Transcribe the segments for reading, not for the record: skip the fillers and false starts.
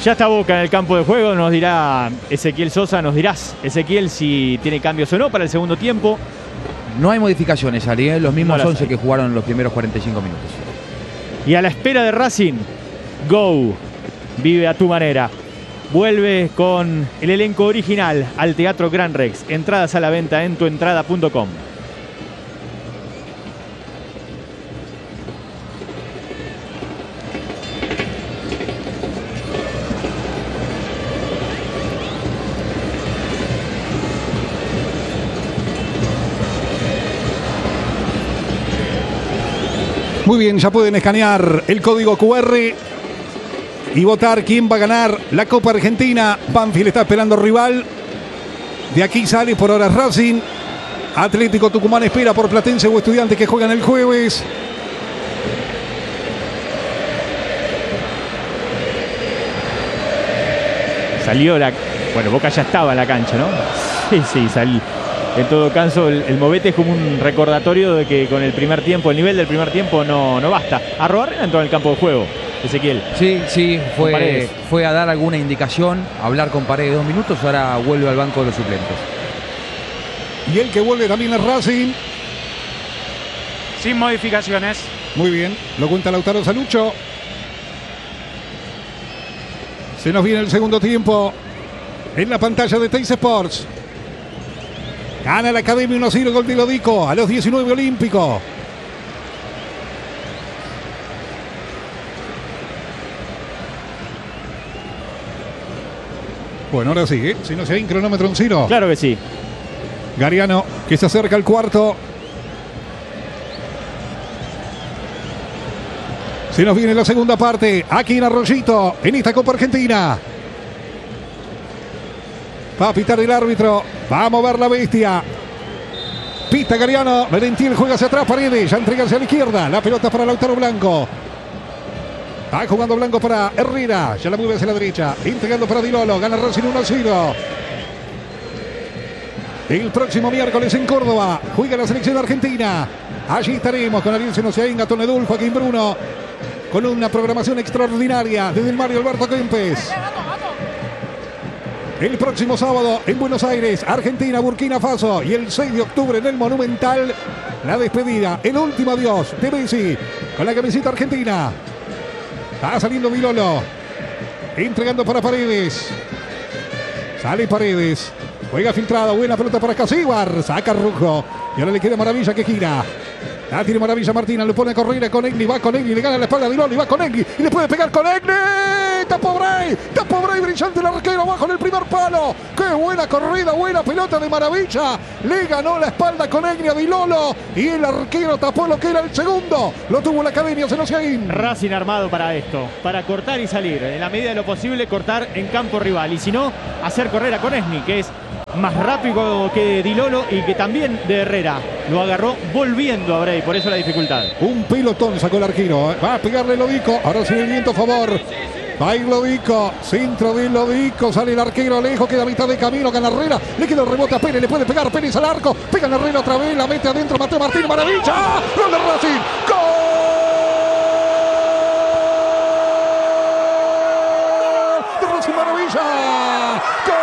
Ya está Boca en el campo de juego, nos dirá Ezequiel Sosa, nos dirás, Ezequiel, si tiene cambios o no para el segundo tiempo. No hay modificaciones, Ari, los mismos No 11 hay. que jugaron los primeros 45 minutos. Y a la espera de Racing, Go, vive a tu manera. Vuelve con el elenco original al Teatro Gran Rex. Entradas a la venta en tuentrada.com. Muy bien, ya pueden escanear el código QR y votar quién va a ganar la Copa Argentina. Banfield está esperando rival. De aquí sale por ahora Racing. Atlético Tucumán espera por Platense o Estudiantes que juegan el jueves. Salió la... Bueno, Boca ya estaba en la cancha, ¿no? Sí, salí. En todo caso, el movete es como un recordatorio de que con el primer tiempo, el nivel del primer tiempo no basta. Arrobarrena entró en el campo de juego, Ezequiel. Sí, fue a dar alguna indicación, a hablar con Paredes 2 minutos, ahora vuelve al banco de los suplentes. Y el que vuelve también es Racing. Sin modificaciones. Muy bien, lo cuenta Lautaro Salucho. Se nos viene el segundo tiempo en la pantalla de Teis Sports. Gana la Academia 1-0, gol de Lodico a los 19 Olímpico. Bueno, ahora sí, ¿eh? Si no se hay cronómetro en cero. Claro que sí. Gariano que se acerca al cuarto. Se nos viene la segunda parte. Aquí en Arroyito, en esta Copa Argentina. Va a pitar el árbitro. Va a mover la bestia. Pita Gariano. Merentiel juega hacia atrás. Paredes. Ya entrega hacia la izquierda. La pelota para Lautaro Blanco. Va jugando Blanco para Herrera. Ya la mueve hacia la derecha. Entregando para Di Lolo. Gana Racing 1-0. El próximo miércoles en Córdoba juega la selección argentina. Allí estaremos con Ariel Senosiaín, Gatón Edul, Joaquín Bruno. Con una programación extraordinaria desde el Mario Alberto Kempes. El próximo sábado en Buenos Aires, Argentina, Burkina Faso. Y el 6 de octubre en el Monumental, la despedida, el último adiós de Messi con la camiseta argentina. Está saliendo Di Lolo. Entregando para Paredes. Sale Paredes. Juega filtrada, buena pelota para Casíbar. Saca Rujo. Y ahora le queda Maravilla que gira. La tiene Maravilla Martina, lo pone a correr con Egli, va con Egli, le gana la espalda a Di Lolo y va con Egli y le puede pegar con Egli. Tapó Bray, brillante el arquero abajo en el primer palo. Qué buena corrida, buena pelota de Maravilla. Le ganó la espalda con Egli a Di Lolo y el arquero tapó lo que era el segundo. Lo tuvo la Academia Senosiaín. Racing armado para esto, para cortar y salir. En la medida de lo posible, cortar en campo rival. Y si no, hacer correr a Konechny, que es más rápido que Di Lolo y que también de Herrera. Lo agarró volviendo a Bray, por eso la dificultad. Un pelotón sacó el arquero. Va a pegarle Lodico. Ahora sí el viento a favor. Va a ir Lodico. Centro de Lodico. Sale el arquero lejos. Queda a mitad de camino. Gana Herrera. Le queda el rebote a Pérez. Le puede pegar Pérez al arco. Pega a Herrera otra vez. La mete adentro. Mateo Martín. Maravilla. Gol de Racing. ¡Gol! De Racing Maravilla. ¡Gol!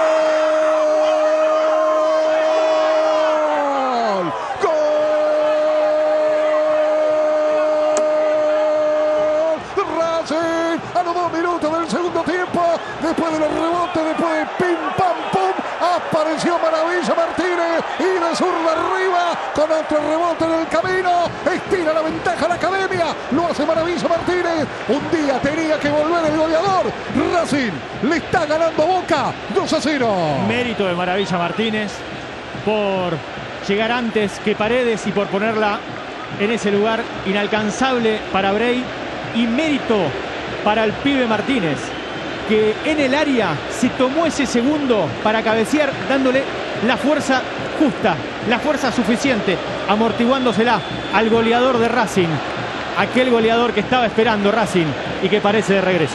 A los 2 minutos del segundo tiempo, después de los rebotes, después de pim pam pum, apareció Maravilla Martínez y de zurda arriba con otro rebote en el camino, estira la ventaja a la Academia, lo hace Maravilla Martínez. Un día tenía que volver el goleador. Racing le está ganando a Boca 2-0. Mérito de Maravilla Martínez por llegar antes que Paredes y por ponerla en ese lugar inalcanzable para Bray, y mérito para el pibe Martínez, que en el área se tomó ese segundo para cabecear, dándole la fuerza justa, la fuerza suficiente, amortiguándosela al goleador de Racing, aquel goleador que estaba esperando Racing y que parece de regreso.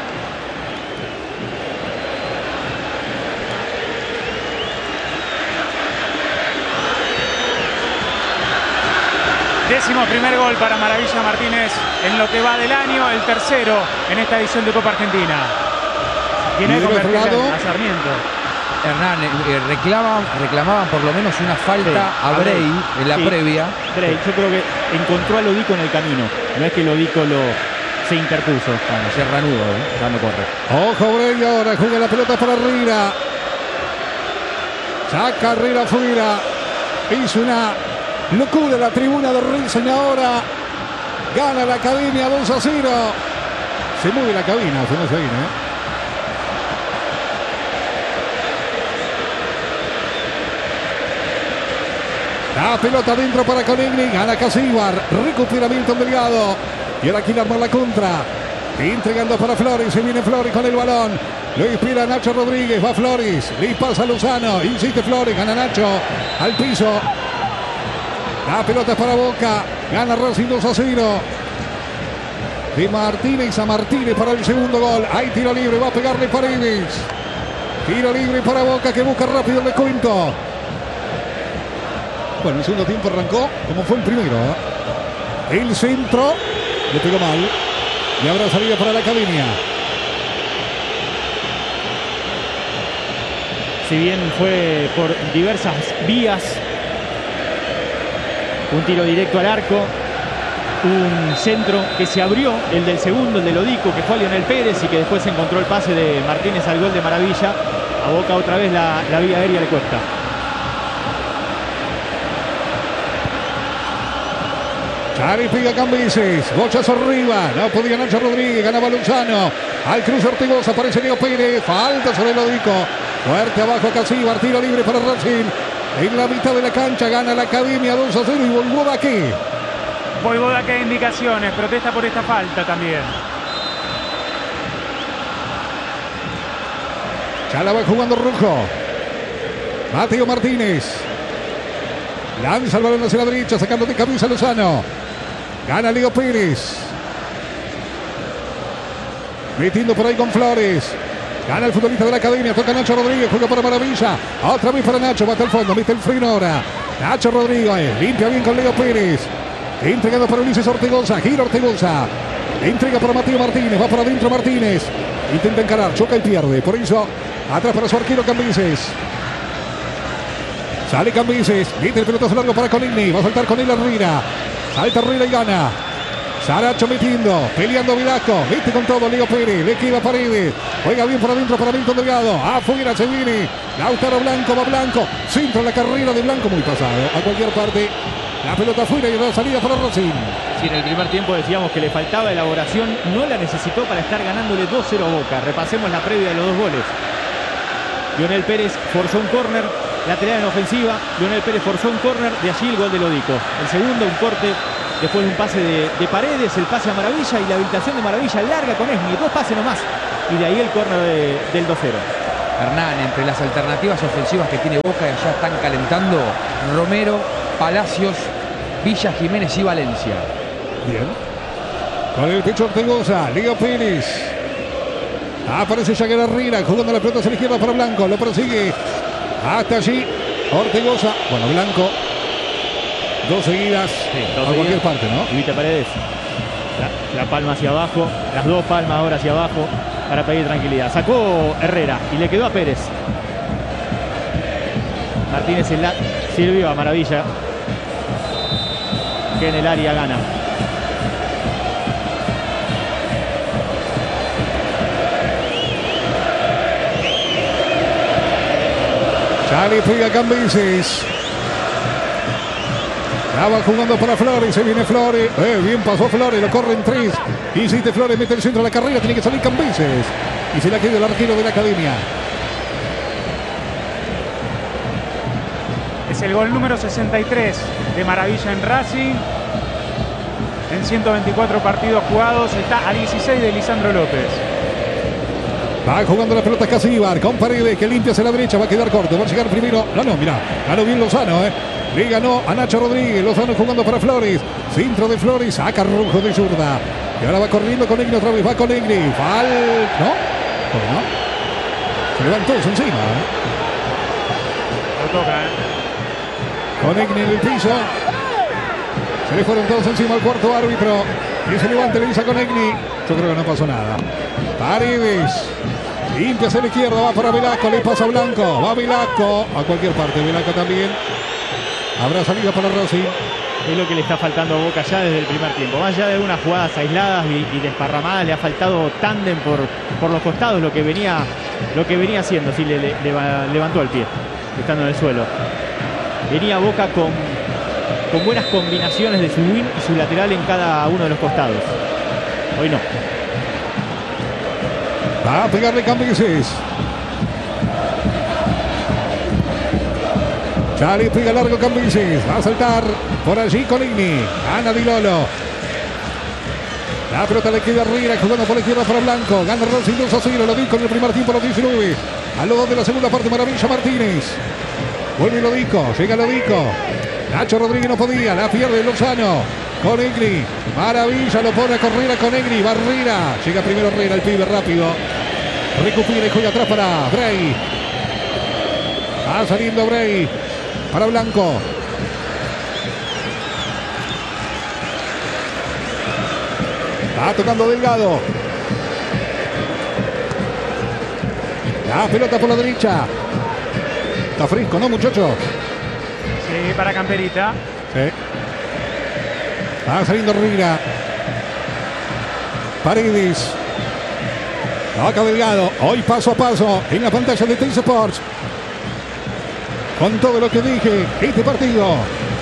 Décimo primer gol para Maravilla Martínez en lo que va del año, el tercero en esta edición de Copa Argentina. Tiene Y que del otro convertirla lado, a Sarmiento. Hernán, reclamaban por lo menos una falta Sí, a a Bray Bray. en la Sí. previa. Bray, yo creo que encontró a Lodico en el camino. No es que Lodico se interpuso. Bueno, se ranudo, ya no corre. ojo Bray ahora, juega la pelota para Herrera. Saca Herrera afuera. Hizo una locura la tribuna de Racing ahora. Gana la Academia 2-0. Se mueve la cabina, se no se viene, La pelota adentro para Conegni. Gana Casíbar. Recupera Milton Delgado. Y ahora quiere armar la contra. Entregando para Flores. Se viene Flores con el balón. Lo inspira Nacho Rodríguez. Va Flores. Le pasa Lozano. Insiste Flores. Gana Nacho. Al piso. La pelota es para Boca. Gana Racing 2-0. De Martínez a Martínez para el segundo gol. Hay tiro libre. Va a pegarle Paredes. Tiro libre para Boca que busca rápido el descuento. Bueno, el segundo tiempo arrancó como fue el primero. El centro le pegó mal. Y habrá salida para la Academia. Si bien fue por diversas vías, un tiro directo al arco, un centro que se abrió, el del segundo, el de Lodico, que fue a Lionel Pérez y que después encontró el pase de Martínez al gol de maravilla. A Boca otra vez la vía aérea le cuesta. Chari pega Cambises. Bochazo arriba. No podía Nacho Rodríguez. Ganaba Lozano. Al cruce Ortigosa. Aparece Leo Pérez. Falta sobre Lodico. Fuerte abajo Casíbar. Tiro libre para Racing. En la mitad de la cancha gana la Academia 2-0 y Voivoda aquí. Voivoda que da indicaciones. Protesta por esta falta también. Ya la va jugando Rojo. Mateo Martínez. Lanza el balón hacia la derecha. Sacando de cabeza Lozano. Gana Leo Pérez. Metiendo por ahí con Flores. Gana el futbolista de la Academia. Toca Nacho Rodríguez. Juega para Maravilla. Otra vez para Nacho. Va hasta el fondo. Mete el freno ahora. Nacho Rodríguez. Limpia bien con Leo Pérez. Entregado para Ulises Ortigosa. Gira Ortigosa. Entrega para Mateo Martínez. Va para adentro Martínez. Intenta encarar. Choca y pierde. Por eso atrás para su arquero Cambises. Sale Cambises. Mete el pelotazo largo para Conegni. Va a saltar con él Herrera. Salta Herrera y gana. Saracho metiendo. Peleando Velasco. Mete con todo Leo Pérez. Le queda Paredes. Juega bien por adentro para Milton Delgado. Afuera se viene. Lautaro Blanco. Va Blanco. Centra la carrera de Blanco. Muy pasado. A cualquier parte. La pelota afuera y la salida para Racing. Si en el primer tiempo decíamos que le faltaba elaboración, no la necesitó para estar ganándole 2-0 a Boca. Repasemos la previa de los dos goles. Lionel Pérez forzó un córner, lateral en ofensiva. Lionel Pérez forzó un córner, de allí el gol de Lodico. El segundo, un corte, después un pase de Paredes, el pase a Maravilla y la habilitación de Maravilla larga con Esmi. Dos pases nomás. Y de ahí el córner del 2-0. Hernán, entre las alternativas ofensivas que tiene Boca y allá están calentando Romero, Palacios, Villa Jiménez y Valencia. Bien. Con el pecho Ortigosa. Leo Pérez. Aparece Jagger Herrera. Jugando la pelota hacia la izquierda para Blanco. Lo persigue. Hasta allí. Ortigosa. Bueno, Blanco. Dos seguidas. Sí, dos a cualquier seguidas. parte, ¿no? Y viste Paredes. La palma hacia abajo. Las dos palmas ahora hacia abajo. Para pedir tranquilidad. Sacó Herrera y le quedó a Pérez. Martínez sirvió a Maravilla, que en el área gana. Chale pega Cambises. Estaba jugando para Flores. Se viene Flores. Bien pasó Flores. Lo corren tres. Insiste Flores. Mete el centro de la carrera. Tiene que salir Cambises. Y se la queda el arquero de la Academia. Es el gol número 63 de Maravilla en Racing. En 124 partidos jugados. Está a 16 de Lisandro López. Va jugando la pelota Casíbar con Paredes que limpia hacia la derecha. Va a quedar corto. Va a llegar primero. No, mirá. Ganó bien Lozano, Le ganó a Nacho Rodríguez. Lozano jugando para Flores. Centro de Flores. Saca Rojo de zurda. Y ahora va corriendo con Negri otra vez. Va con Negri. ¿No? Bueno. Se levantó encima. Lo toca, Con Negri en el piso. Se le fueron todos encima al cuarto árbitro. Y se levanta y le dice con Negri. Yo creo que no pasó nada. Paredes. Limpia hacia la izquierda, va para Velasco, le pasa a Blanco. Va Velasco, a cualquier parte, Velasco también. Habrá salida para Racing. Es lo que le está faltando a Boca ya desde el primer tiempo. Más allá de algunas jugadas aisladas y desparramadas, le ha faltado tándem por los costados, lo que venía haciendo. Sí, le levantó el pie, estando en el suelo. Venía Boca con buenas combinaciones de su win y su lateral en cada uno de los costados. Hoy no. Va a pegarle Cambises. Ya le pega largo Cambises. Va a saltar por allí Coligny. Gana Di Lolo. La pelota le queda arriba, jugando por la izquierda para Blanco. Gana Racing 2-0. Lo dijo en el primer tiempo, los 19. A los 2 de la segunda parte, Maravilla Martínez. Vuelve Lodico. Llega Lodico. Nacho Rodríguez no podía. La pierde Lozano. Conegri. Maravilla lo pone a correr a Conegri. Barrera. Llega primero Herrera, el pibe rápido. Recupera y juega atrás para Bray. Va saliendo Bray. Para Blanco. Va tocando Delgado. La pelota por la derecha. Está fresco, ¿no, muchachos? Sí, para Camperita. Sí. Va saliendo Riga. Paredes. Toca Delgado. Hoy paso a paso en la pantalla de Teis Sports. Con todo lo que dije, este partido.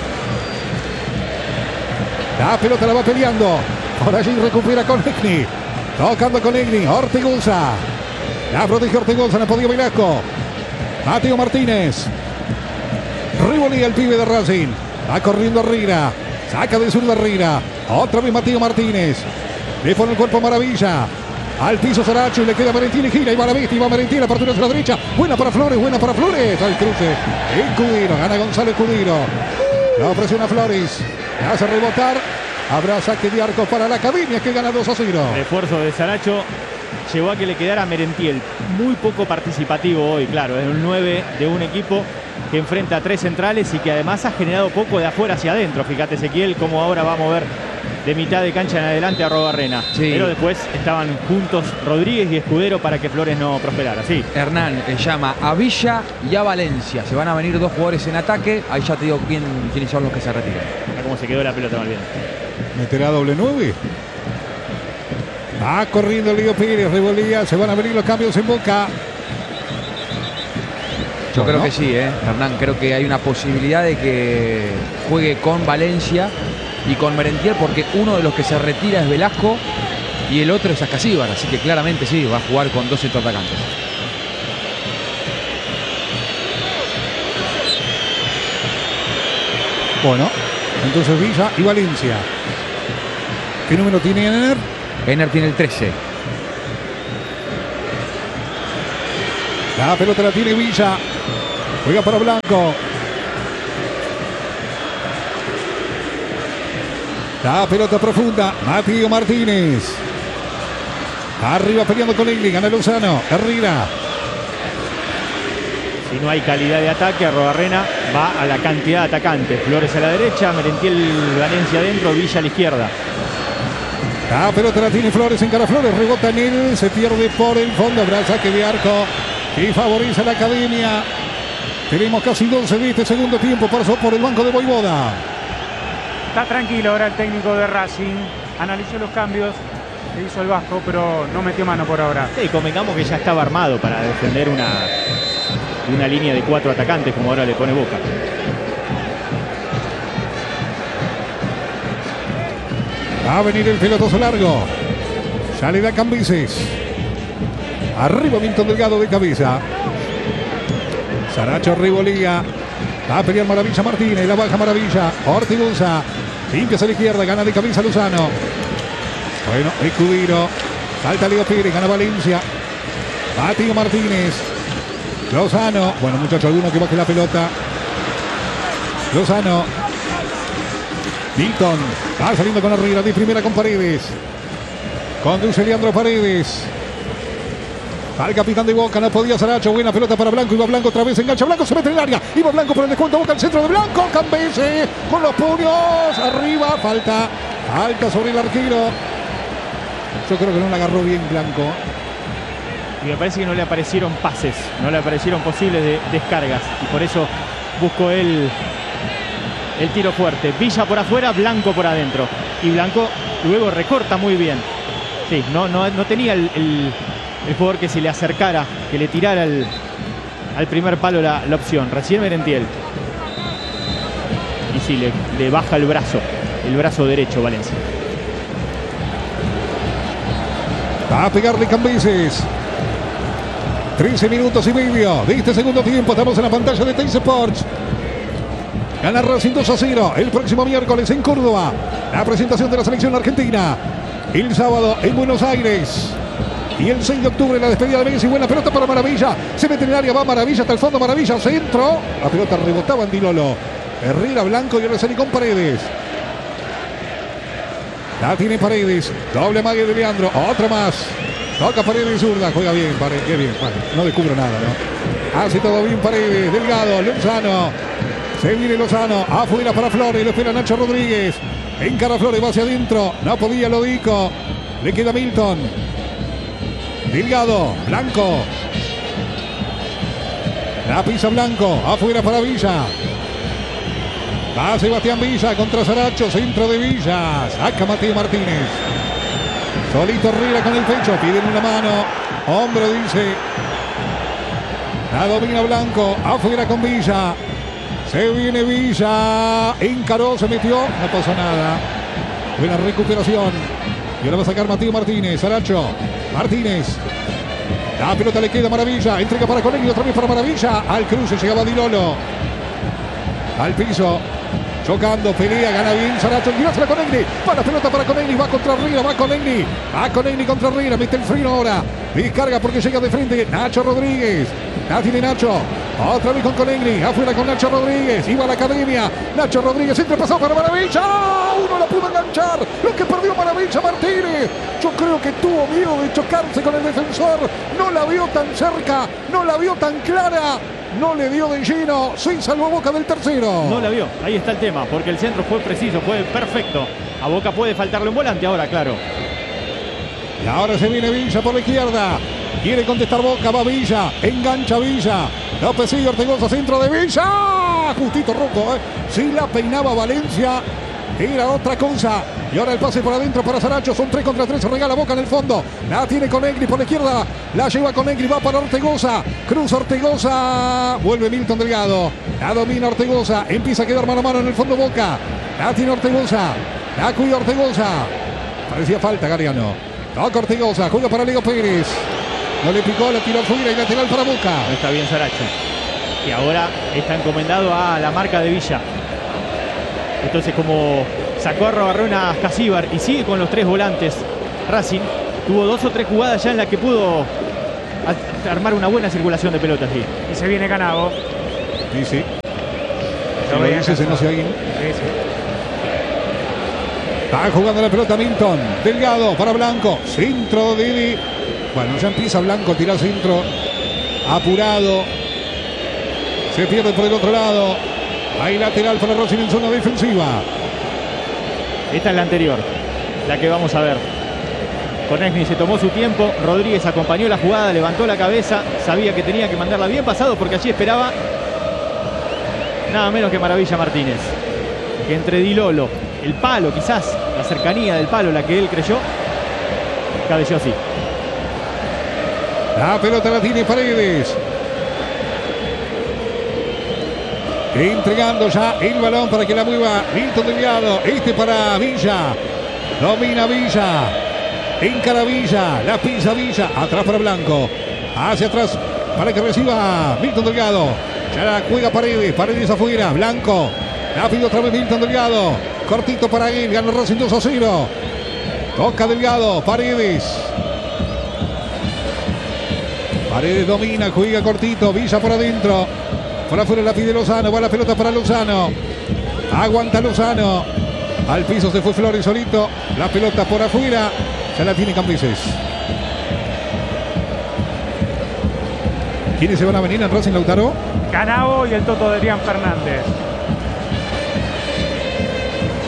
La pelota la va peleando. Por allí recupera Conegni. Tocando Conegni. Ortigosa. La protege Ortigosa. No podía Velasco. Mateo Martínez. Rivolía el pibe de Racing. Va corriendo Riga. Saca de zurda Riga. Otra vez Mateo Martínez. Le pone el cuerpo a Maravilla. Al piso Saracho y le queda Merentiel y gira. Y va la bestia, y va Merentiel. Apertura hacia la derecha. Buena para Flores, buena para Flores. Al cruce. Escudero. Gana Gonzalo Escudero. Lo presiona Flores. Le hace rebotar. Habrá saque de arco para la Academia que gana 2-0. El esfuerzo de Saracho llevó a que le quedara Merentiel. Muy poco participativo hoy, claro. Es un 9 de un equipo que enfrenta a 3 centrales y que además ha generado poco de afuera hacia adentro. Fíjate, Ezequiel, cómo ahora va a mover de mitad de cancha en adelante a Arrobarrena. Sí. Pero después estaban juntos Rodríguez y Escudero para que Flores no prosperara. Sí. Hernán llama a Villa y a Valencia. Se van a venir 2 jugadores en ataque. Ahí ya te digo quiénes son los que se retiran. Mira cómo se quedó la pelota, más bien. Meterá doble 9. Va corriendo Leo Pérez, Revolía. Se van a venir los cambios en Boca. Yo creo que sí, Hernán. Creo que hay una posibilidad de que juegue con Valencia y con Merentiel, porque uno de los que se retira es Velasco y el otro es Ascasíbar. Así que claramente sí, va a jugar con 2 centroatacantes. Bueno, entonces Villa y Valencia. ¿Qué número tiene Ener? Ener tiene el 13. La pelota la tiene Villa. Juega para Blanco. La pelota profunda. Mateo Martínez. Arriba peleando con Egli. Gana Lozano. Herrera. Si no hay calidad de ataque, Arrobarrena va a la cantidad de atacantes. Flores a la derecha, Merentiel, Valencia adentro, Villa a la izquierda. La pelota la tiene Flores en cara. Flores rebota en él. Se pierde por el fondo. Habrá saque de arco y favorece a la Academia. Tenemos casi 12 de este segundo tiempo. Pasó por el banco de Voivoda. Está tranquilo ahora el técnico de Racing. Analizó los cambios que hizo el Vasco, pero no metió mano por ahora. Sí, convengamos que ya estaba armado para defender una línea de 4 atacantes, como ahora le pone Boca. Va a venir el pelotazo largo. Ya le da Cambises. Arriba Milton Delgado de cabeza. Saracho Rivolía. Va a pelear Maravilla Martínez. La baja Maravilla. Ortigosa. Limpia hacia la izquierda. Gana de cabeza Lozano. Bueno, Escudero. Salta Leo Pérez. Gana Valencia. Mateo Martínez. Lozano. Bueno, muchachos, alguno que baje la pelota. Lozano. Milton. Va saliendo con Arriba. De primera con Paredes. Conduce Leandro Paredes. Al capitán de Boca, no podía Saracho. Buena pelota para Blanco. Iba Blanco otra vez. Engancha Blanco. Se mete en el área. Iba Blanco por el descuento. Boca al centro de Blanco. Cambese con los puños. Arriba. Falta. Falta sobre el arquero. Yo creo que no la agarró bien Blanco. y me parece que no le aparecieron pases, no le aparecieron posibles descargas, y por eso buscó él el tiro fuerte. Villa por afuera, Blanco por adentro, y Blanco luego recorta muy bien. Sí, no tenía el jugador que se le acercara, que le tirara al primer palo la opción. Recién Merentiel. Y sí, le baja el brazo derecho Valencia. Va a pegarle Cambises. 13 minutos y medio de este segundo tiempo. Estamos en la pantalla de Teis Sports. Gana Racing 2-0 el próximo miércoles en Córdoba. La presentación de la selección argentina. El sábado en Buenos Aires. Y el 6 de octubre la despedida de Messi. Buena pelota para Maravilla. Se mete en el área, va Maravilla hasta el fondo. Maravilla, centro. La pelota rebotaba en Di Lolo. Herrera, Blanco y ahora sale con Paredes. La tiene Paredes. Doble mague de Leandro. Otra más. Toca Paredes zurda. Juega bien, Paredes. Qué bien. Bueno, no descubro nada, ¿no? Hace todo bien Paredes. Delgado. Lozano. Se viene Lozano. Afuera para Flores. Lo espera Nacho Rodríguez. Encara Flores. Va hacia adentro. No podía Lodico. Le queda Milton. Delgado. Blanco. La pisa Blanco. Afuera para Villa. Va Sebastián Villa contra Saracho, centro de Villa. Saca Matías Martínez. Solito Herrera con el pecho, piden una mano. Hombro dice. La domina Blanco, afuera con Villa. Se viene Villa. Encaró, se metió, no pasó nada. Buena recuperación. Y ahora va a sacar Matías Martínez. Saracho, Martínez. La pelota le queda a Maravilla. Entrega para Conegli, otra vez para Maravilla. Al cruce llegaba Di Lolo. Al piso. Chocando, pelea, gana bien Saracho, tirásela con Conegli, va la pelota para Conegli, va contra Herrera, va Conegli contra Herrera, mete el freno ahora, descarga porque llega de frente Nacho Rodríguez, la tiene Nacho, otra vez con Conegli, afuera con Nacho Rodríguez, iba a la academia, Nacho Rodríguez, siempre pasó para Maravilla, uno la pudo enganchar, lo que perdió Maravilla Martínez, yo creo que tuvo miedo de chocarse con el defensor, no la vio tan cerca, no la vio tan clara. No le dio de lleno, se salvó Boca del tercero. No la vio, ahí está el tema, porque el centro fue preciso, fue perfecto. A Boca puede faltarle un volante ahora, claro. Y ahora se viene Villa por la izquierda. Quiere contestar Boca, va Villa, engancha Villa. López sigue Ortegoza, centro de Villa. Justito Rocco, si la peinaba Valencia, era otra cosa. Y ahora el pase por adentro para Saracho. Son 3 contra 3. Se regala Boca en el fondo. La tiene Conegli por la izquierda. La lleva Conegli. Va para Ortegoza. Cruza Ortegoza. Vuelve Milton Delgado. La domina Ortegoza. Empieza a quedar mano a mano en el fondo Boca. La tiene Ortegoza. La cuida Ortegoza. Parecía falta Gariano. Toca Ortegoza. Juega para Leo Pérez. No le picó. La tiró afuera y lateral para Boca. No está bien Saracho. Y ahora está encomendado a la marca de Villa. Entonces, como sacó a Robarrona a Casíbar y sigue con los 3 volantes, Racing tuvo 2 o 3 jugadas ya en las que pudo armar una buena circulación de pelota allí. Y se viene Canavo. Sí, sí. Lo dice Senosiaguín. Sí, sí. Está jugando la pelota Milton. Delgado para Blanco. Centro de Didi. Bueno, ya empieza Blanco a tirar centro. Apurado. Se pierde por el otro lado. Hay lateral para Racing en zona defensiva. Esta es la anterior, la que vamos a ver. Conegli se tomó su tiempo. Rodríguez acompañó la jugada, levantó la cabeza. Sabía que tenía que mandarla bien pasado porque allí esperaba nada menos que Maravilla Martínez. Que entre Di Lolo, el palo, quizás la cercanía del palo, la que él creyó, cabeceó así. La pelota la tiene Paredes. Entregando ya el balón para que la mueva Milton Delgado. Este para Villa. Domina Villa. Encara Villa. La pisa Villa. Atrás para Blanco. Hacia atrás para que reciba Milton Delgado. Ya la juega Paredes. Paredes afuera. Blanco. La pide otra vez Milton Delgado. Cortito para él. Gana Racing 2-0. Toca Delgado. Paredes. Paredes domina. Juega cortito. Villa por adentro. Por afuera la pide Lozano, va la pelota para Lozano. Aguanta Lozano. Al piso se fue Flores solito. La pelota por afuera. Ya la tiene Cambises. ¿Quiénes se van a venir en Racing, Lautaro? Canavo y el Toto de Adrián Fernández.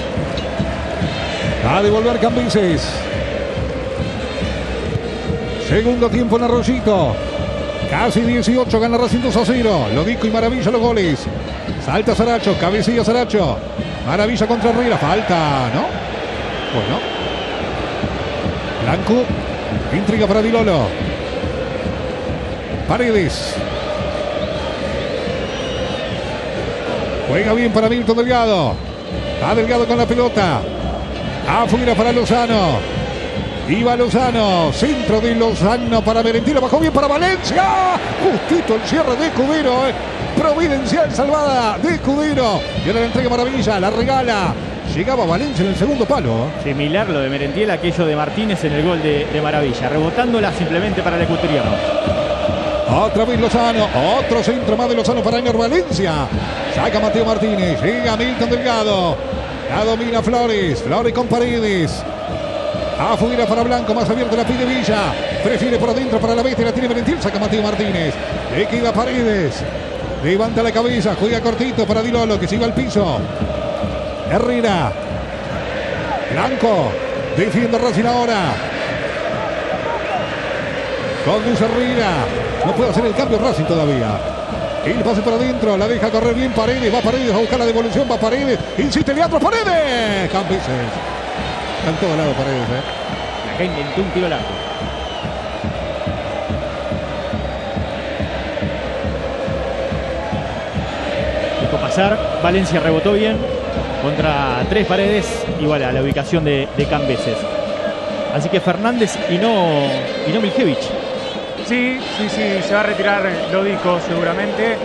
Va a devolver Cambises. Segundo tiempo en Arroyito. Casi 18, gana Racing 2-0. Lodico y Maravilla los goles. Salta Saracho, cabecilla Saracho. Maravilla contra Herrera, falta, ¿no? Bueno. Blanco, intriga para Di Lolo. Paredes. Juega bien para Milton Delgado. Va Delgado con la pelota. Afuera para Lozano. Iba Lozano, centro de Lozano para Merentiel, bajó bien para Valencia. Justito el cierre de Escudero. Providencial salvada de Escudero. Y ahora la entrega Maravilla, la regala. Llegaba Valencia en el segundo palo. Similar lo de Merentiel, aquello de Martínez en el gol de Maravilla. Rebotándola simplemente para el ecuatoriano. Otra vez Lozano, otro centro más de Lozano para Ener Valencia. Saca Mateo Martínez, llega Milton Delgado. La domina Flores, Flores con Paredes. Afuera para Blanco, más abierto la pide Villa. Prefiere por adentro para la bestia, la tiene Merentiel, saca Mateo Martínez. Le queda Paredes. Levanta la cabeza, juega cortito para Di Lolo, que se iba al piso. Herrera. Blanco. Defiende Racing ahora. Conduce Herrera. No puede hacer el cambio Racing todavía. El pase para adentro, la deja correr bien Paredes. Va Paredes a buscar la devolución, va Paredes. Insiste Leandro Paredes. Campeses. Está en todo lado Paredes, Acá inventó un tiro largo. Dejó pasar. Valencia rebotó bien. Contra 3 Paredes. Igual a la ubicación de Cambeses. Así que Fernández y no Miljevich. Sí, se va a retirar Lodico seguramente.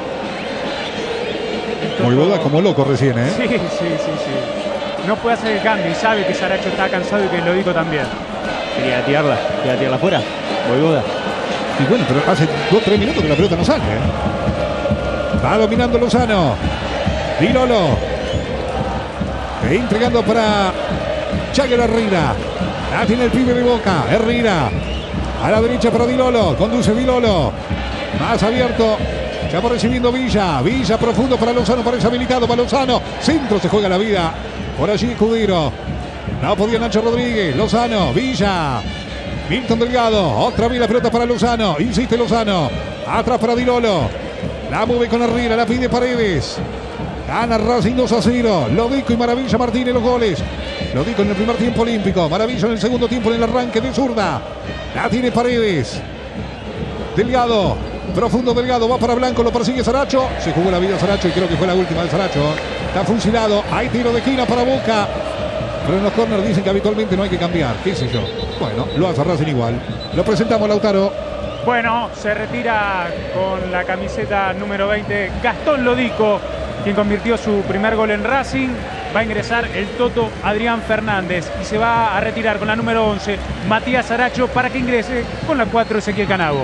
Muy boda como loco recién, Sí. No puede hacer el cambio y sabe que Saracho está cansado y que Lodico también. Quería tirarla afuera. Voivoda. Y bueno, pero hace 2-3 minutos que la pelota no sale. Va dominando Lozano. Di Lolo. Entregando para Jagger Herrera. La tiene el pibe de Boca. Herrera. A la derecha para Di Lolo. Conduce Di Lolo. Más abierto. Ya va recibiendo Villa. Villa profundo para Lozano. Parece habilitado para Lozano. Centro, se juega la vida. Por allí Escudero. No podía Nacho Rodríguez. Lozano. Villa. Milton Delgado. Otra vez la pelota para Lozano. Insiste Lozano. Atrás para Di Lolo. La mueve con Herrera. La pide Paredes. Gana Racing 2-0. Lodico y Maravilla Martínez los goles. Lodico en el primer tiempo olímpico. Maravilla en el segundo tiempo en el arranque de zurda. La tiene Paredes. Delgado. Profundo Delgado. Va para Blanco. Lo persigue Saracho. Se jugó la vida Saracho y creo que fue la última de Saracho. Está fusilado. Hay tiro de esquina para Boca. Pero en los corners dicen que habitualmente no hay que cambiar. ¿Qué sé yo? Bueno, lo hace Racing igual. Lo presentamos, Lautaro. Bueno, se retira con la camiseta número 20 Gastón Lodico, quien convirtió su primer gol en Racing. Va a ingresar el Toto Adrián Fernández y se va a retirar con la número 11 Matías Saracho para que ingrese con la 4 Ezequiel Canavo.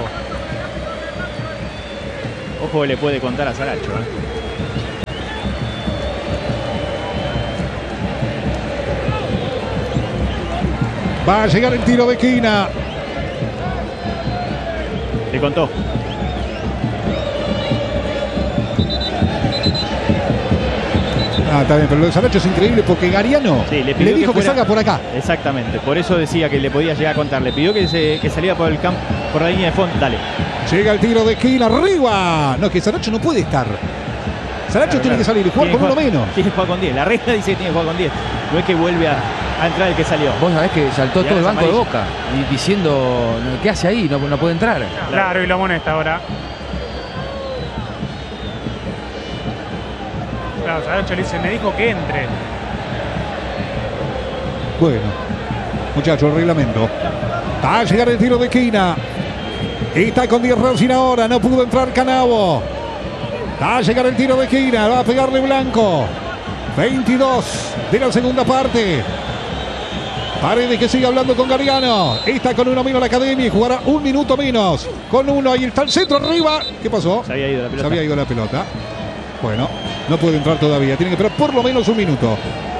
Ojo, le puede contar a Saracho. Va a llegar el tiro de esquina. Le contó. Está bien, pero lo de Saracho es increíble porque Gariano le dijo que salga por acá. Exactamente, por eso decía que le podía llegar a contar. Le pidió que saliera por el campo, por la línea de fondo. Dale. Llega el tiro de esquina, arriba. No, que Saracho no puede estar. Saracho tiene que salir y jugar con uno menos. Tiene que jugar con 10. La regla dice que tiene que jugar con 10. No es que vuelve a entrar el que salió. Vos sabés que saltó Ya todo el es banco de amarillo. Boca y diciendo, ¿qué hace ahí? No puede entrar. Claro, y lo amonesta ahora. Claro, Saracho le dice, me dijo que entre. Bueno, muchachos, el reglamento. Va a llegar el tiro de esquina. Está con 10 Racing ahora. No pudo entrar Canavo. Va a llegar el tiro de esquina. Va a pegarle Blanco. 22 de la segunda parte. Paredes que sigue hablando con Gariano. Está con uno menos la academia y jugará un minuto menos. Con uno, ahí está el centro arriba. ¿Qué pasó? Se había ido la pelota. Se había ido la pelota. Bueno, no puede entrar todavía. Tiene que esperar por lo menos un minuto.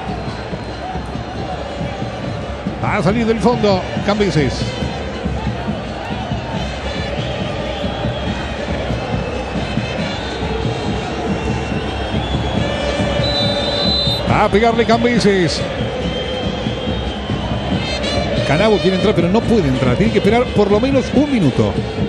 Va a salir del fondo Cambeses. Va a pegarle Cambeses. Canavo quiere entrar, pero no puede entrar. Tiene que esperar por lo menos un minuto.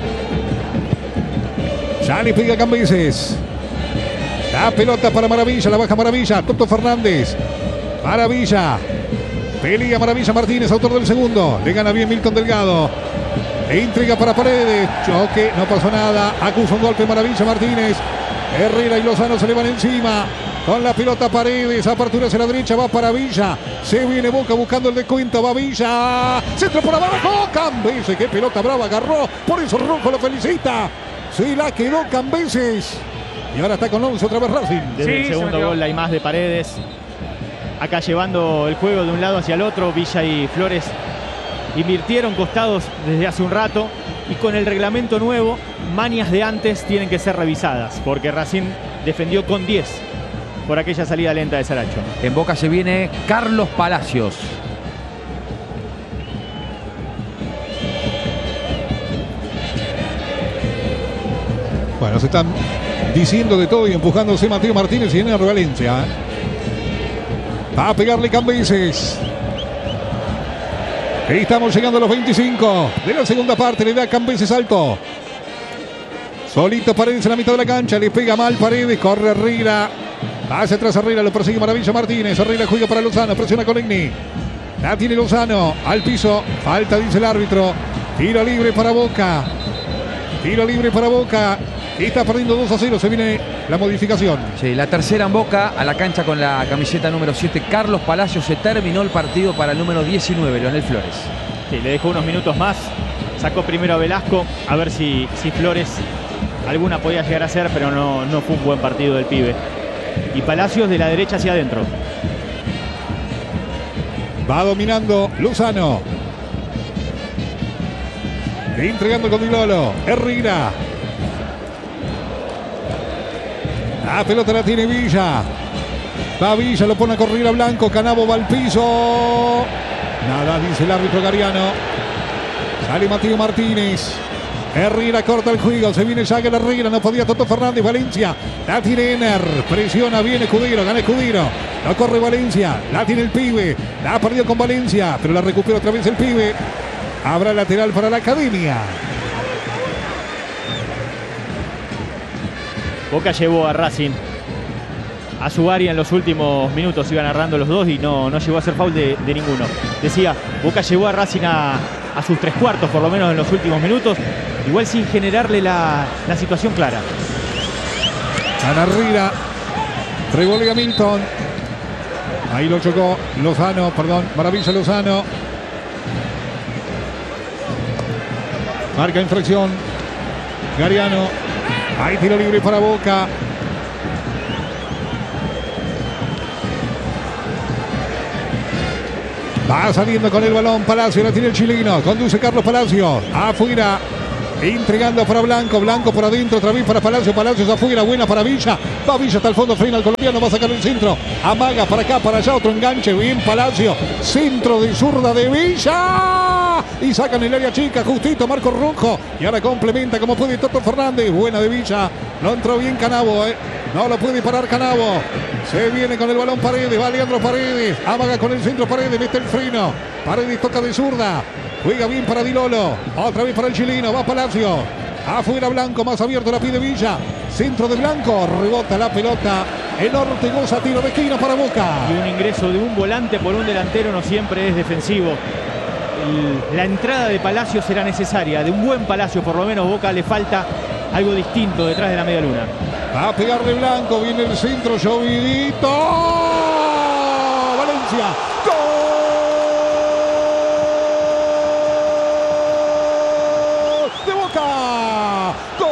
Ya le pega Cambeses. La pelota para Maravilla, la baja Maravilla. Toto Fernández. Maravilla. Pelea Maravilla Martínez, autor del segundo. Le gana bien Milton Delgado. Intriga para Paredes. Choque, no pasó nada. Acusa un golpe Maravilla Martínez. Herrera y Lozano se le van encima. Con la pelota Paredes, apertura hacia la derecha, va para Villa. Se viene Boca buscando el descuento, va Villa. Centro por abajo, Cambeses, qué pelota brava agarró. Por eso Rojo lo felicita. Se la quedó Cambeses. Y ahora está con 11 otra vez Racing. Desde el segundo gol hay más de Paredes. Acá llevando el juego de un lado hacia el otro. Villa y Flores invirtieron costados desde hace un rato. Y con el reglamento nuevo, manias de antes tienen que ser revisadas. Porque Racing defendió con 10 por aquella salida lenta de Saracho. En Boca se viene Carlos Palacios. Bueno, se están diciendo de todo y empujándose Mateo Martínez y Ener Valencia. Va a pegarle Cambeses. Estamos llegando a los 25 de la segunda parte. Le da Cambeses alto. Solito Paredes en la mitad de la cancha. Le pega mal Paredes. Corre Herrera. Hacia atrás Herrera. Lo persigue Maravilla Martínez. Herrera juega para Lozano. Presiona Coligny. La tiene Lozano. Al piso. Falta, dice el árbitro. Tiro libre para Boca. Tiro libre para Boca. Está perdiendo 2-0. Se viene la modificación. Sí, la tercera en Boca a la cancha con la camiseta número 7. Carlos Palacios. Se terminó el partido para el número 19, Leonel Flores. Sí, le dejó unos minutos más. Sacó primero a Velasco. A ver si Flores alguna podía llegar a hacer, pero no fue un buen partido del pibe. Y Palacios de la derecha hacia adentro. Va dominando Lozano. Entregando con Dilolo. Herrera. La pelota la tiene Villa. Va Villa, lo pone a correr a Blanco. Canavo va al piso. Nada, dice el árbitro Gariano. Sale Mateo Martínez. Herrera corta el juego. Se viene Jagger Herrera. No podía Toto Fernández. Valencia. La tiene Ener. Presiona bien Escudero. Gana Escudero. No corre Valencia. La tiene el pibe. La ha perdido con Valencia. Pero la recupera otra vez el pibe. Habrá lateral para la Academia. Boca llevó a Racing a su área en los últimos minutos. Iban narrando los dos y no llegó a hacer foul de ninguno. Decía, Boca llevó a Racing a sus 3/4 por lo menos en los últimos minutos. Igual sin generarle la situación clara. Ana Herrera. Revolea Milton. Ahí lo chocó Lozano, perdón. Maravilla Lozano. Marca infracción. Gariano. Hay tiro libre para Boca. Va saliendo con el balón Palacio. La tiene el chileno. Conduce Carlos Palacio. Afuera. Entregando para Blanco. Blanco por adentro. Otra vez para Palacio. Palacios afuera. Buena para Villa. Va Villa hasta el fondo. Frena al colombiano. Va a sacar el centro. Amaga para acá, para allá. Otro enganche. Bien Palacio. Centro de zurda de Villa. Y sacan el área chica. Justito Marco Rojo. Y ahora complementa como puede Toto Fernández. Buena de Villa. No entró bien Canavo. No lo puede parar Canavo. Se viene con el balón Paredes. Va Leandro Paredes. Amaga con el centro Paredes. Mete el freno. Paredes toca de zurda. Juega bien para Dilolo. Otra vez para el chileno. Va Palacio. Afuera Blanco. Más abierto la pide Villa. Centro de Blanco. Rebota la pelota. El Ortegoza. Tiro de esquina para Boca. Y un ingreso de un volante por un delantero no siempre es defensivo. La entrada de Palacios será necesaria. De un buen Palacio por lo menos. Boca le falta algo distinto detrás de la media luna. Va a pegarle Blanco. Viene el centro. Llovidito. Valencia. ¡Gol! De Boca. ¡Gol!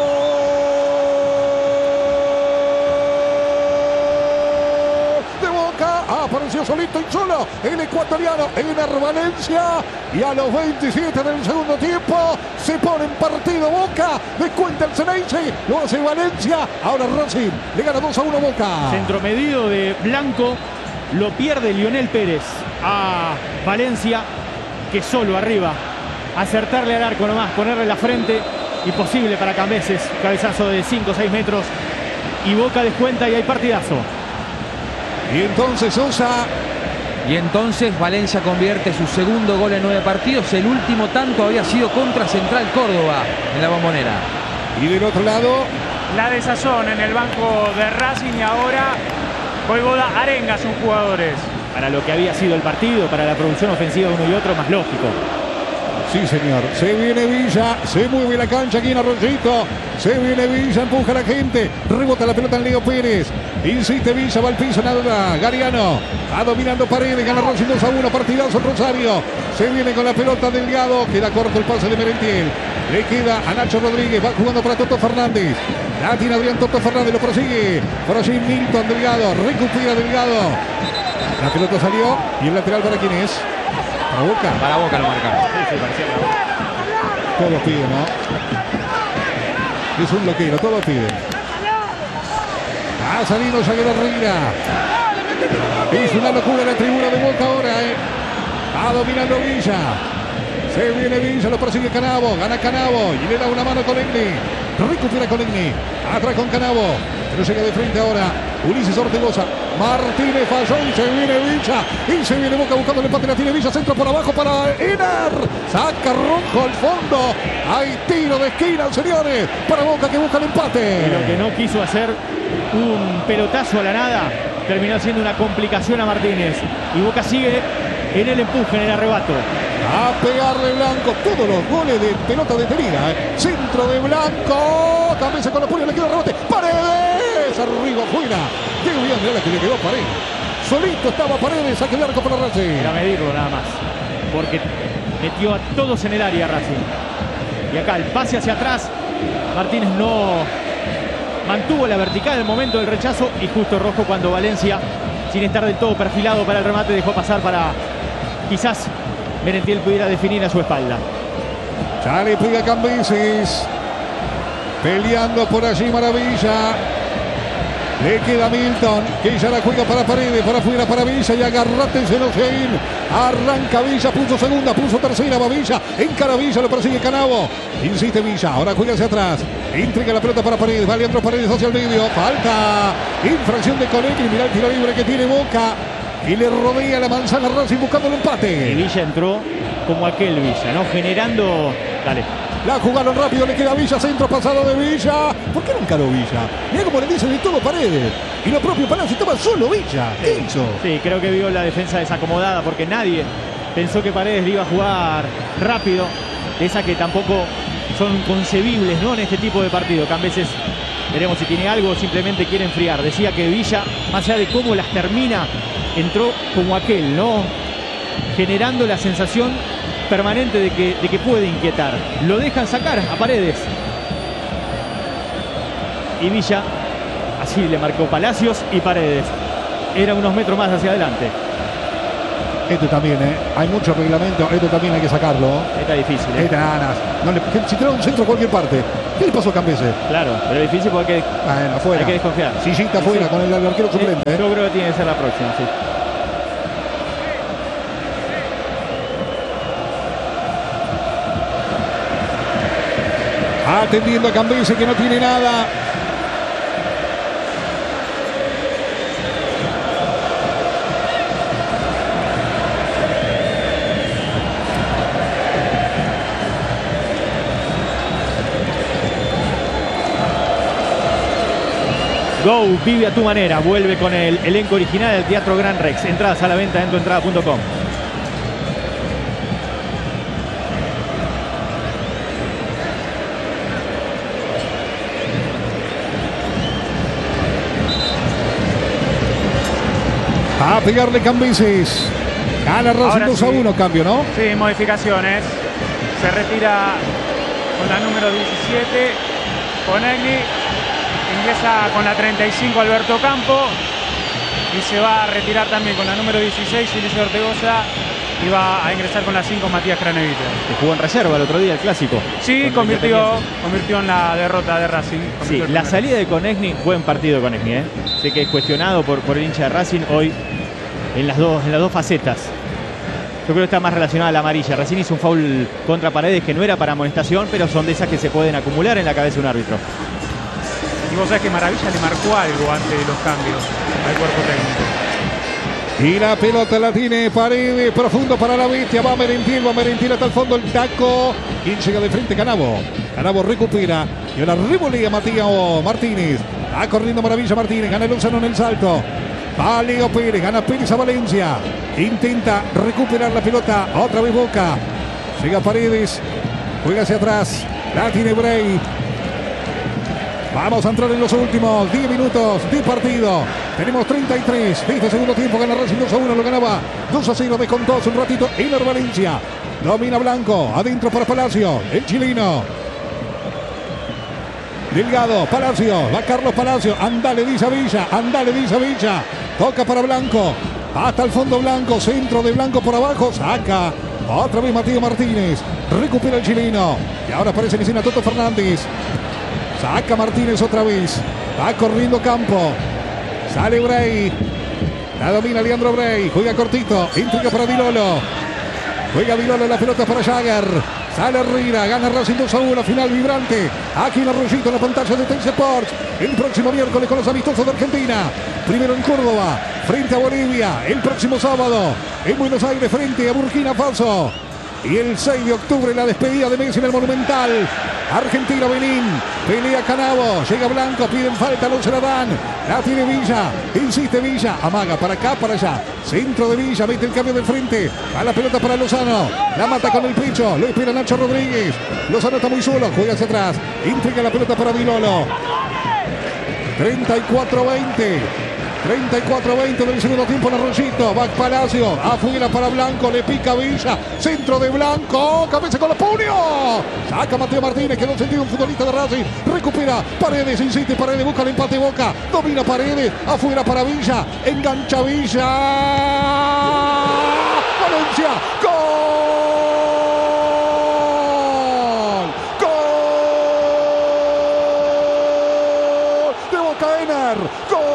De Boca. Apareció solito y solo el ecuatoriano Ener Valencia. Y a los 27 del segundo tiempo se pone en partido Boca. Descuenta el Ceneice. Lo hace Valencia. Ahora Racing le gana 2-1 Boca. Centro medido de Blanco. Lo pierde Lionel Pérez a Valencia, que solo arriba. Acertarle al arco nomás, ponerle la frente. Imposible para Cambeses. Cabezazo de 5 o 6 metros. Y Boca descuenta y hay partidazo. Y entonces Sosa Y entonces Valencia convierte su segundo gol en 9 partidos. El último tanto había sido contra Central Córdoba en la Bombonera. Y del otro lado, La desazón en el banco de Racing y ahora Voivoda arenga a sus jugadores. Para lo que había sido el partido, para la producción ofensiva de uno y otro, más lógico. sí señor, se viene Villa, se mueve la cancha aquí en Arroyito, se viene Villa, empuja a la gente, rebota la pelota en Leo Pérez, insiste Villa, va al piso, nada, Gariano, va dominando Paredes, gana Racing 2-1, partidazo en Rosario, se viene con la pelota Delgado, queda corto el pase de Merentiel, le queda a Nacho Rodríguez, va jugando para Toto Fernández, la tiene Adrián Toto Fernández, lo prosigue, por allí Milton Delgado, recupera Delgado, la pelota salió y el lateral para quién es. Para Boca. Para Boca lo marcaron. Sí, parecía para Boca. Todos piden, ¿no? Es un loquero, todos piden. Ha salido Javier Herrera. Es una locura la tribuna de Boca ahora, ¿eh? Va dominando Villa. Se viene Villa, lo persigue Canavo. Gana Canavo y le da una mano con Egni. Recupera con Egni. Atrás con Canavo. Pero llega de frente ahora Ulises Ortegoza. Martínez falló y se viene Villa. Y se viene Boca buscando el empate. La tiene Villa. Centro por abajo para Enar. Saca Rojo al fondo. Hay tiro de esquina, señores. Para Boca que busca el empate. Y lo que no quiso hacer un pelotazo a la nada terminó siendo una complicación a Martínez. Y Boca sigue en el empuje, en el arrebato. A pegarle Blanco. Todos los goles de pelota detenida, ¿eh? Centro de Blanco. Cabeza con los puños. Le queda el rebote. Paredes. Arriba, fuera. Qué bien, mirá la que le quedó Paredes. Solito estaba Paredes. Saque de arco para Racing. Era medirlo nada más. Porque metió a todos en el área Racing. Y acá el pase hacia atrás. Martínez no mantuvo la vertical en el momento del rechazo. Y justo Rojo cuando Valencia, sin estar del todo perfilado para el remate, dejó pasar para quizás Merentiel pudiera definir a su espalda. Ya le pega Cambises. Peleando por allí Maravilla. Le queda Milton, que ya la juega para Paredes, para afuera para Villa y agarrate Zelosein. Arranca Villa, puso segunda, puso tercera, va Villa, encara Villa, lo persigue Canavo. Insiste Villa, ahora juega hacia atrás. Entrega la pelota para Paredes, va Leandro Paredes hacia el medio. Falta, infracción de Conecri, mirá el tiro libre que tiene Boca. Y le rodea la manzana Racing buscando el Y empate. Villa entró como aquel Villa, ¿no? Generando... Dale. La jugaron rápido, le queda Villa, centro pasado de Villa. ¿Por qué no encaró Villa? Mirá como le dicen de todo Paredes. Y lo propio Palacio estaba solo Villa. ¿Qué hizo? Sí, creo que vio la defensa desacomodada porque nadie pensó que Paredes le iba a jugar rápido. De esas que tampoco son concebibles, ¿no? En este tipo de partido. Que a veces veremos si tiene algo o simplemente quiere enfriar. Decía que Villa, más allá de cómo las termina, entró como aquel, ¿no? Generando la sensación permanente de que puede inquietar. Lo dejan sacar a Paredes. Y Villa, así le marcó Palacios y Paredes. Era unos metros más hacia adelante. Este también, ¿eh? Hay mucho reglamento. Este también hay que sacarlo. Está difícil, ¿eh? Este ganas. No le, si te da un centro a cualquier parte. ¿Qué le pasó a Cambeses? Claro, pero es difícil porque Bueno, afuera. hay que desconfiar. Sillita afuera con el arquero suplente. ¿eh? Yo creo que tiene que ser la próxima, sí. Atendiendo a Cambeses que no tiene nada. Go, vive a tu manera. Vuelve con el elenco original del Teatro Gran Rex. Entradas a la venta en tuentrada.com. A pegarle Cambeses. Gana Racing Ahora 2-1, sí. cambio, ¿no? Sí, modificaciones. Se retira con la número 17, Conegli. Ingresa con la 35 Alberto Campo. Y se va a retirar también con la número 16 Ulises Ortegoza. Y va a ingresar con la 5 Matías Craneviter. Que jugó en reserva el otro día, el clásico. Sí, Contra convirtió en la derrota de Racing. Convirtió Sí, el la primero. salida de Conegni, buen partido de Conegni, ¿eh? Sé que es cuestionado por el hincha de Racing hoy en las dos facetas. Yo creo que está más relacionada a la amarilla. Racing hizo un foul contra Paredes que no era para amonestación, pero son de esas que se pueden acumular en la cabeza de un árbitro. Y vos sabés que Maravilla le marcó algo antes de los cambios al cuerpo técnico. Y la pelota la tiene Paredes, profundo para la bestia, va Merentiel hasta el fondo el taco. ¿Quién llega de frente? Canavo. Canavo recupera y ahora revolea Matías Martínez. Va corriendo maravilla Martínez, gana Lozano en el salto. Va Leo Pérez, gana Pérez a Valencia. Intenta recuperar la pelota, otra vez Boca. Llega Paredes, juega hacia atrás, la tiene Bray. Vamos a entrar en los últimos 10 minutos de partido. Tenemos 33 de este segundo tiempo. Gana Racing 2-1, lo ganaba 2-0. Descontó hace un ratito Ener Valencia. Domina Blanco, adentro para Palacio, el chileno. Delgado, Palacio, va Carlos Palacio. Andale, dice Villa. Toca para Blanco. Hasta el fondo Blanco, centro de Blanco por abajo. Saca. Otra vez Matías Martínez. Recupera el chileno. Y ahora aparece en escena Toto Fernández. Saca Martínez otra vez. Va corriendo Campo. Sale Bray. La domina Leandro Bray. Juega cortito. Intriga para Dilolo. Juega Dilolo, la pelota para Jagger. Sale Herrera. Gana Racing 2-1. Final vibrante. Aquí en Arroyito, en la pantalla de Teis Sports. El próximo miércoles con los amistosos de Argentina. Primero en Córdoba. Frente a Bolivia. El próximo sábado en Buenos Aires frente a Burkina Faso. Y el 6 de octubre la despedida de Messi en el Monumental. Argentina-Benín. Pelea Canavo. Llega Blanco. Piden falta. No se la dan. La tiene Villa. Insiste Villa. Amaga para acá, para allá. Centro de Villa. Mete el cambio del frente. A la pelota para Lozano. La mata con el pecho. Lo espera Nacho Rodríguez. Lozano está muy solo. Juega hacia atrás. Intriga la pelota para Dilolo. 34-20. 34-20 del segundo tiempo en Arroyito. Va Palacio. Afuera para Blanco. Le pica Villa. Centro de Blanco. Cabeza con los puños. Saca Mateo Martínez. Quedó sentido un futbolista de Racing. Recupera Paredes. Insiste Paredes. Busca el empate Boca. Domina Paredes. Afuera para Villa. Engancha Villa. Valencia. ¡Gol! ¡Gol! De Boca Ener. ¡Gol!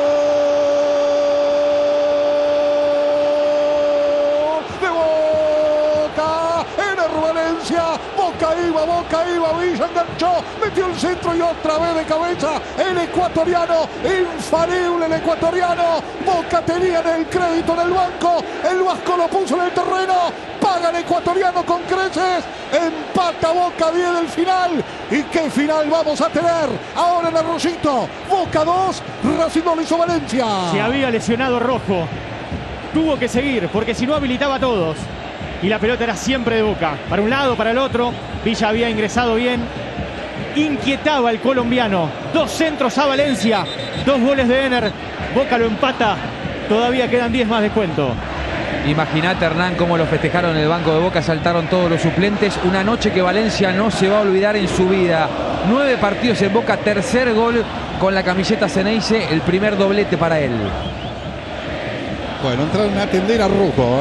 Boca iba, Villa enganchó, metió el centro y otra vez de cabeza el ecuatoriano, infalible el ecuatoriano. Boca tenía el crédito en el banco, el vasco lo puso en el terreno, paga el ecuatoriano con creces, empata Boca 10 del final. ¿Y qué final vamos a tener ahora en Arroyito? Boca 2, Racing 2 hizo Valencia. Se había lesionado Rojo, tuvo que seguir porque si no habilitaba a todos. Y la pelota era siempre de Boca, para un lado, para el otro. Villa había ingresado bien, inquietaba el colombiano. 2 centros a Valencia, 2 goles de Ener. Boca lo empata, todavía quedan 10 más de cuento. Imagínate, Hernán, cómo lo festejaron en el banco de Boca. Saltaron todos los suplentes. Una noche que Valencia no se va a olvidar en su vida. 9 partidos en Boca, tercer gol con la camiseta Ceneice, el primer doblete para él. Bueno, entraron a atender a Rojo,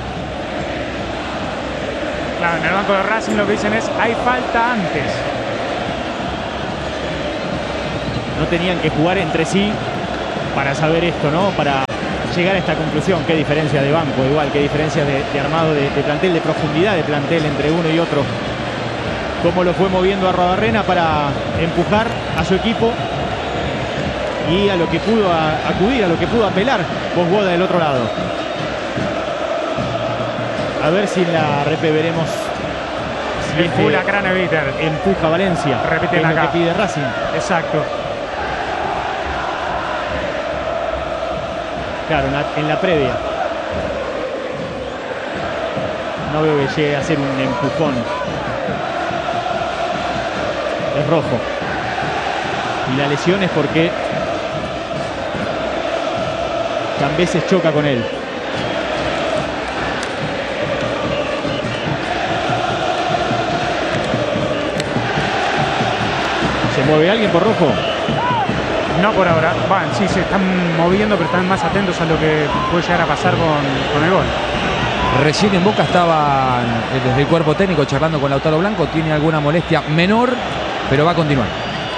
Claro, en el banco de Racing lo que dicen es hay falta antes. No tenían que jugar entre sí para saber esto, ¿no? Para llegar a esta conclusión. Qué diferencia de banco, igual, qué diferencia de armado de plantel, de profundidad de plantel entre uno y otro. Cómo lo fue moviendo a Arruabarrena para empujar a su equipo y a lo que pudo acudir, a lo que pudo apelar Bosboda del otro lado. A ver si en la repe veremos si Empula Craneviter. empuja a Valencia. Repite es acá. lo que pide Racing. Exacto. Claro, en la previa. No veo que llegue a hacer un empujón. Es Rojo. Y la lesión es porque Cambeses choca con él. ¿Se mueve alguien por Rojo? No por ahora. Van, sí, se están moviendo, pero están más atentos a lo que puede llegar a pasar con el gol. Recién en Boca estaban desde el cuerpo técnico charlando con Lautaro Blanco. Tiene alguna molestia menor, pero va a continuar.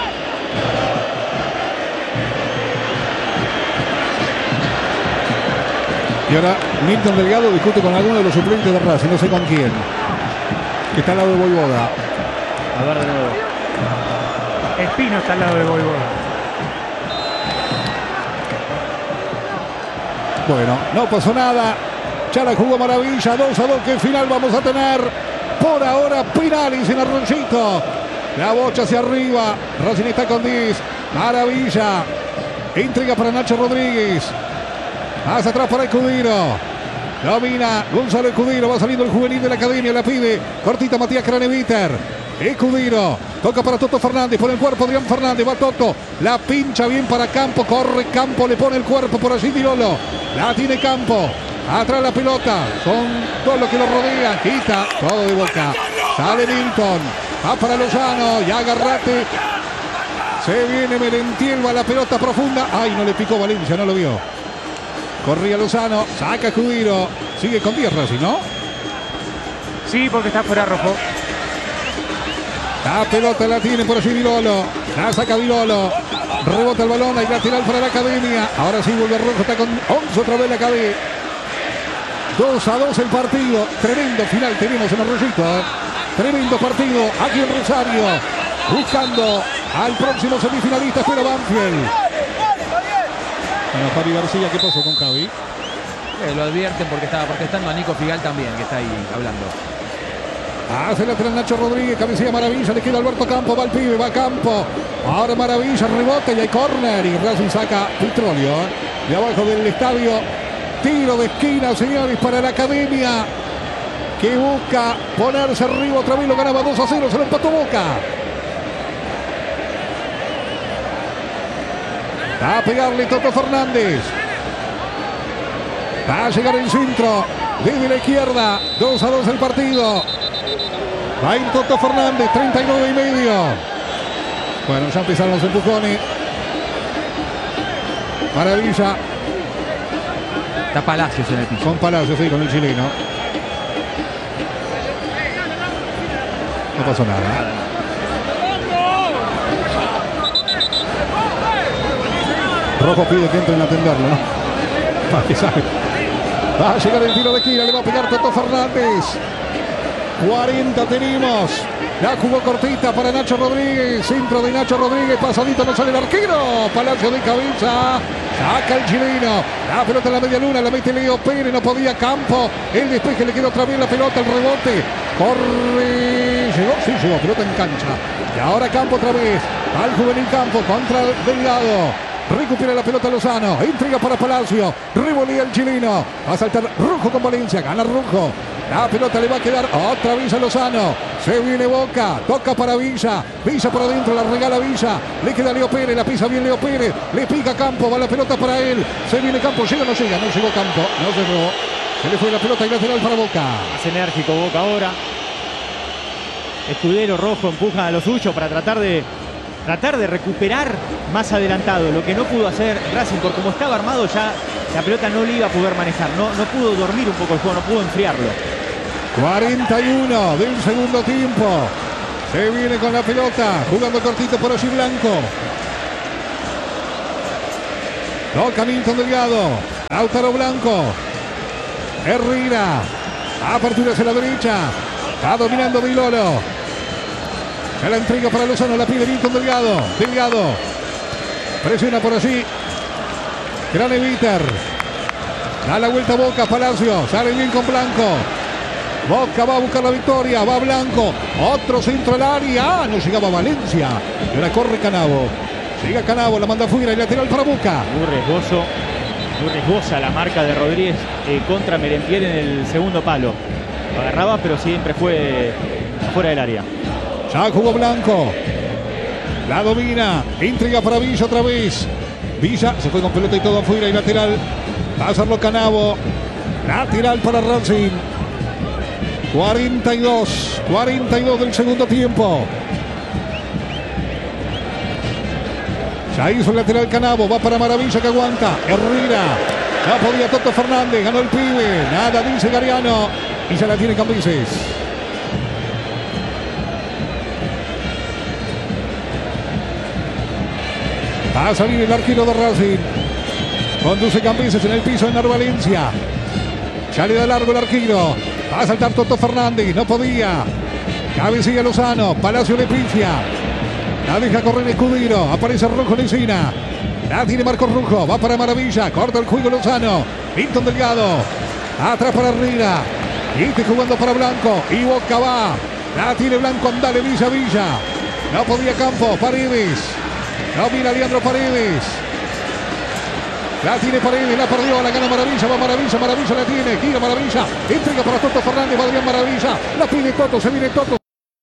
Y ahora Milton Delgado discute con alguno de los suplentes de Racing, no sé con quién. Que está al lado de Boivoda. A ver de nuevo. Espino está al lado de Boivoda. Bueno, no pasó nada. Ya la jugó Maravilla. 2-2. ¿Qué final vamos a tener? Por ahora, penales en Arroyito. La bocha hacia arriba. Racing está con 10. Maravilla. Intriga para Nacho Rodríguez. Más atrás para Escudero. Domina Gonzalo Escudero. Va saliendo el juvenil de la academia. La pide. Cortita Matías Craneviter. Escudero. Toca para Toto Fernández. Por el cuerpo Adrián Fernández. Va Toto. La pincha bien para Campo. Corre Campo. Le pone el cuerpo por allí Tirolo. La tiene Campo. Atrás la pelota. Son todos los que lo rodean. Quita. Todo de Boca. Sale Milton. Va para Lozano. Y agarrate. Se viene Merentiel. Va la pelota profunda. Ay, no le picó Valencia. No lo vio. Corría Lozano. Saca Escudero. Sigue con 10 Racing, ¿no? Sí, porque está fuera rojo. La pelota la tiene por allí Virolo. La saca Virolo. Rebota el balón. Hay lateral para la academia. Ahora sí vuelve rojo. Está con 11 otra vez la academia. 2-2 el partido. Tremendo final tenemos en Arroyito. Tremendo partido aquí en Rosario. Buscando al próximo semifinalista. Espera Banfield. Bueno, Javi García, ¿qué pasó con Javi? Lo advierten porque estaba protestando a Nico Figal también, que está ahí hablando. Hace lateral Nacho Rodríguez, cabecilla Maravilla, le queda Alberto Campo, va al pibe, va a Campo. Ahora Maravilla, rebote y hay córner y Racing saca Petróleo. De abajo del estadio, tiro de esquina, señores, para la academia, que busca ponerse arriba otra vez, lo ganaba 2-0, se lo empató Boca. Va a pegarle Toto Fernández. Va a llegar el centro desde la izquierda, 2-2 el partido. Va a ir Toto Fernández, 39 y medio. Bueno, ya empezaron los empujones. Maravilla. Está Palacios en el piso. Con Palacios, sí, con el chileno. No pasó nada. Rojo pide que entren a atenderlo, ¿no? Para que sabe. Va a llegar el tiro de esquina, le va a pegar Toto Fernández. 40 tenemos. La jugó cortita para Nacho Rodríguez. Centro de Nacho Rodríguez. Pasadito, no sale el arquero. Palacio de cabeza. Saca el chileno. La pelota en la media luna. La mete Leo Pérez. No podía Campo. El despeje le queda otra vez la pelota. El rebote. Corre. Llegó. Sí, llegó. Pelota en cancha. Y ahora Campo otra vez. Al juvenil Campo contra Delgado. Recupera la pelota Lozano. Intriga para Palacio. Revolea el chileno. Va a saltar Rojo con Valencia. Gana Rojo. La pelota le va a quedar otra vez a Lozano. Se viene Boca. Toca para Villa. Villa por adentro. La regala Villa. Le queda Leo Pérez. La pisa bien Leo Pérez. Le pica Campo. Va la pelota para él. Se viene Campo. Llega o no llega. No llegó Campo. No cerró. Se le fue la pelota y lateral para Boca. Más enérgico Boca ahora. Escudero, Rojo empujan a lo suyo para tratar de recuperar más adelantado. Lo que no pudo hacer Racing, por como estaba armado ya la pelota no le iba a poder manejar. No pudo dormir un poco el juego, no pudo enfriarlo. 41 del segundo tiempo. Se viene con la pelota. Jugando cortito por allí Blanco. Toca Milton Delgado. Lautaro Blanco. Herrera. Apertura hacia la derecha. Está dominando Vilolo. Ya la entrega para Lozano, la pide Milton Delgado. Delgado. Presiona por allí. Craneviter. Da la vuelta a Boca, Palacio. Sale bien con Blanco. Boca va a buscar la victoria. Va Blanco. Otro centro al área. No llegaba Valencia. Y ahora corre Canavo. Llega Canavo, la manda fuera y lateral para Boca. Muy riesgosa la marca de Rodríguez contra Merentiel en el segundo palo. Lo agarraba, pero siempre fue fuera del área. Ya jugó Blanco. La domina. Intriga para Villa otra vez. Villa se fue con pelota y todo afuera y lateral. Va a hacerlo Canavo. Lateral para Racing. 42 del segundo tiempo. Ya hizo el lateral Canavo. Va para Maravilla que aguanta. Herrera. No podía Toto Fernández. Ganó el pibe. Nada dice Gariano. Y ya la tiene Cambises. Va a salir el arquero de Racing. Conduce Cambises en el piso en Valencia. Ya le da largo el arquero. Va a saltar Toto Fernández. No podía. Cabecilla Lozano. Palacio le pifia. La deja correr Escudero. Aparece Rojo en escena. La tiene Marcos Rojo. Va para Maravilla. Corta el juego Lozano. Milton Delgado. Atrás para Herrera. Y jugando para Blanco. Y Boca va. La tiene Blanco. Andale Villa. No podía Campos. Paredes. No mira Leandro Paredes. La tiene Paredes, la perdió, la gana Maravilla, va Maravilla la tiene, gira Maravilla, entrega para Toto Fernández, va Adrián Maravilla, la pide Toto, se viene Toto.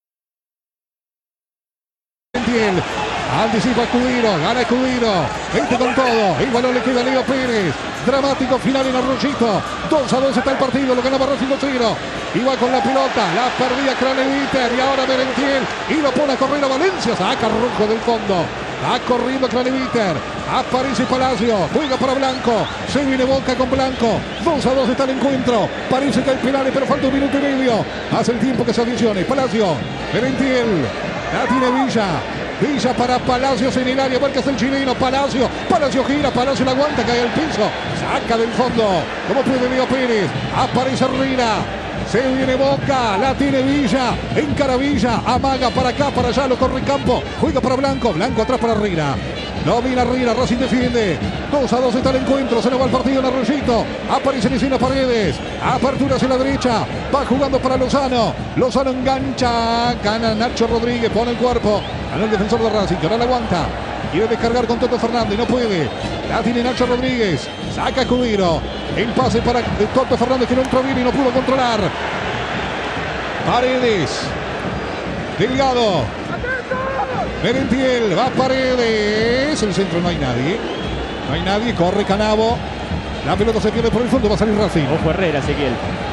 Anticipa Escudero, gana Escudero, vente con todo, el balón le queda a Leo Pérez, dramático final en Arroyito, 2-2 está el partido, lo ganaba Racing 2-0, y va con la pelota, la perdía Craneviter, y ahora Merentiel, y lo pone a correr a Valencia, saca Rojo del fondo. Va corriendo Craneviter. Aparece Palacio. Juega para Blanco. Se viene Boca con Blanco. 2-2 está el encuentro. Parece que hay penales, pero falta 1 minuto y medio. Hace el tiempo que se adicione. Palacio. Merentiel. La tiene Villa. Villa para Palacios en el área. Marca el chileno. Palacio. Palacio gira. Palacio la aguanta. Cae al piso. Saca del fondo. Como puede Leo Pérez. Aparece Herrera. Se viene Boca, la tiene Villa, encara Villa, amaga para acá, para allá, lo corre Campo, juega para Blanco, Blanco atrás para Herrera. Domina Herrera, Racing defiende. 2-2 está el encuentro, se nos va el partido en Arroyito. Aparece en escena Paredes, apertura hacia la derecha, va jugando para Lozano. Lozano engancha, gana Nacho Rodríguez, pone el cuerpo, ganó el defensor de Racing, que ahora la aguanta. Quiere descargar con Toto Fernández, no puede. La tiene Nacho Rodríguez, saca Escudero. El pase para Toto Fernández que no entró bien y no pudo controlar. Paredes. Delgado. Merentiel, va Paredes. El centro no hay nadie. No hay nadie, corre Canavo. La pelota se pierde por el fondo, va a salir Racing. Ojo Herrera, Ezequiel.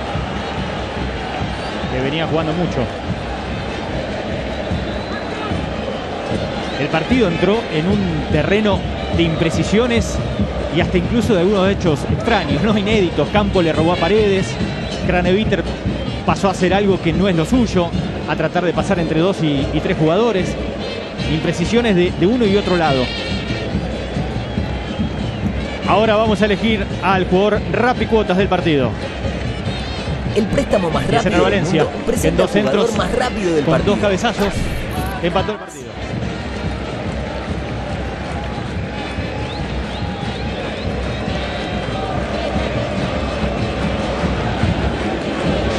Que venía jugando mucho. El partido entró en un terreno de imprecisiones y hasta incluso de algunos hechos extraños, no inéditos. Campo le robó a Paredes, Craneviter pasó a hacer algo que no es lo suyo, a tratar de pasar entre 2 y 3 jugadores. Imprecisiones de uno y otro lado. Ahora vamos a elegir al jugador Rapicuotas del partido. El préstamo más rápido del Valencia, mundo presenta en 2 centros, más rápido del con partido. 2 cabezazos, empató el partido.